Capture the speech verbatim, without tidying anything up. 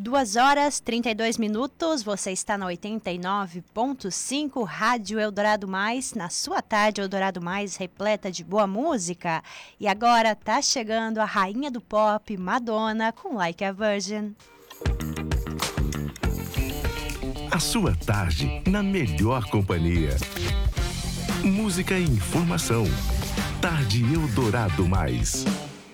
duas horas e trinta e dois minutos, você está na oitenta e nove ponto cinco Rádio Eldorado Mais, na sua tarde Eldorado Mais repleta de boa música. E agora tá chegando a rainha do pop, Madonna, com Like a Virgin. A sua tarde na melhor companhia. Música e informação. Tarde Eldorado Mais.